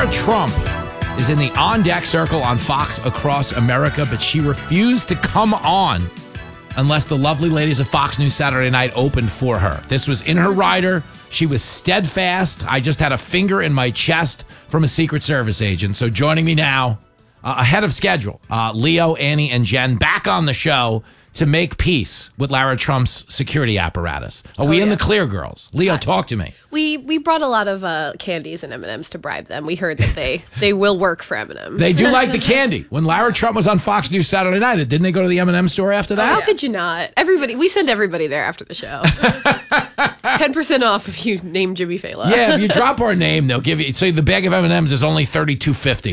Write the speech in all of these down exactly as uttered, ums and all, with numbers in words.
Lara Trump is in the on-deck circle on Fox across America, but she refused to come on unless the lovely ladies of Fox News Saturday Night opened for her. This was in her rider. She was steadfast. I just had a finger in my chest from a Secret Service agent. So joining me now, uh, ahead of schedule, uh, Leo, Annie, and Jen back on the show to make peace with Lara Trump's security apparatus. Are oh, we yeah. in the clear, girls? Leo, talk to me. We we brought a lot of uh, candies and M and M's to bribe them. We heard that they they will work for M and M's. They do like the candy. When Lara Trump was on Fox News Saturday Night, didn't they go to the M and M store after that? Oh, how could you not? Everybody, we send everybody there after the show. ten percent off if you name Jimmy Fallon. Yeah, if you drop our name, they'll give you. Say the bag of M and M's is only thirty-two fifty.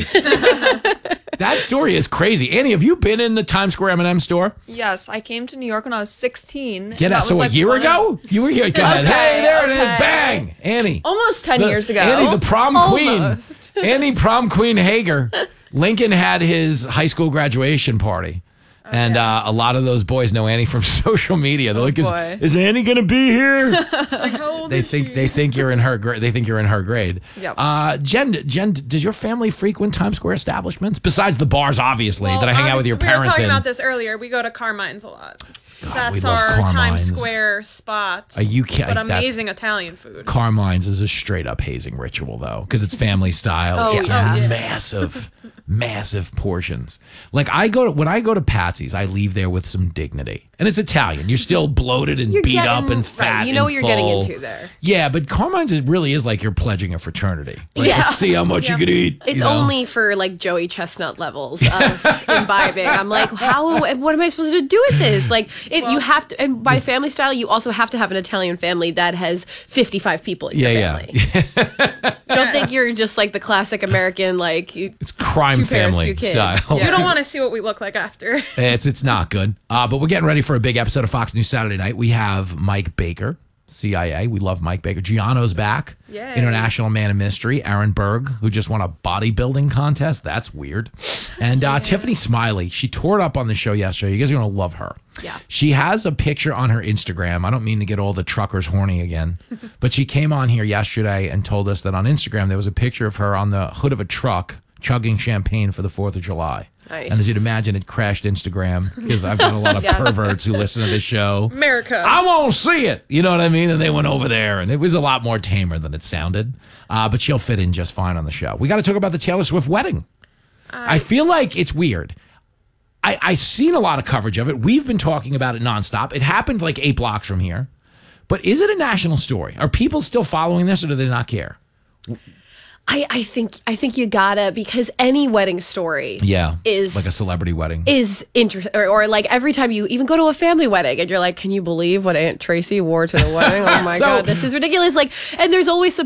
That story is crazy. Annie, have you been in the Times Square M and M store? Yes, I came to New York when I was sixteen. Get out. So a like year one ago? Of... You were here. Go ahead. Okay, Hey, there it is. okay. Bang. Annie. Almost ten The- years ago. Annie, the prom Almost. queen. Annie, prom queen Hager. Lincoln had his high school graduation party. And uh, a lot of those boys know Annie from social media. They're Oh, like, is, boy. is Annie going to be here? Like, how old They is think she? they think you're in her grade. They think you're in her grade. Yep. Uh, Jen, Jen, does your family frequent Times Square establishments besides the bars, obviously, Well, that I hang out with your obviously, we were parents talking in? about this earlier. We go to Carmine's a lot. God, we That's love our Carmine's. Times Square spot. Are you kidding? But That's- amazing Italian food. Carmine's is a straight up hazing ritual, though, because it's family style. Oh, it's yeah. yeah. massive, massive portions. Like I go to, when I go to Patsy's, I leave there with some dignity, and it's Italian. You're still bloated and You're beat getting- up and right, fat. you know and what you're getting full. into there. Yeah, but Carmine's it really is like you're pledging a fraternity. Like, Yeah. let's see how much you could eat. It's you know? only for like Joey Chestnut levels of imbibing. I'm like, how? What am I supposed to do with this? Like, it, you have to, and by family style, you also have to have an Italian family that has fifty-five people in your Yeah, family. yeah. Don't think you're just like the classic American, like you, It's crime Two parents, family two kids. style. You don't want to see what we look like after. It's it's not good. Uh, but we're getting ready for a big episode of Fox News Saturday Night. We have Mike Baker, C I A. We love Mike Baker. Gianno's back. Yay. International Man of Mystery. Aaron Berg, who just won a bodybuilding contest. That's weird. And uh, Tiffany Smiley. She tore it up on the show yesterday. You guys are going to love her. Yeah. She has a picture on her Instagram. I don't mean to get all the truckers horny again, but she came on here yesterday and told us that on Instagram there was a picture of her on the hood of a truck chugging champagne for the fourth of July. Nice. And as you'd imagine, it crashed Instagram because I've got a lot of Yes. perverts who listen to this show. America. I won't see it. You know what I mean? And they went over there, and it was a lot more tamer than it sounded. Uh, but she'll fit in just fine on the show. We got to talk about the Taylor Swift wedding. I feel like it's weird. I, I've seen a lot of coverage of it. We've been talking about it nonstop. It happened like eight blocks from here. But is it a national story? Are people still following this, or do they not care? I, I think I think you gotta, because any wedding story Yeah, is like a celebrity wedding. is interesting, or, or like every time you even go to a family wedding and you're like, can you believe what Aunt Tracy wore to the wedding? Oh my So- god, this is ridiculous. Like, and there's always some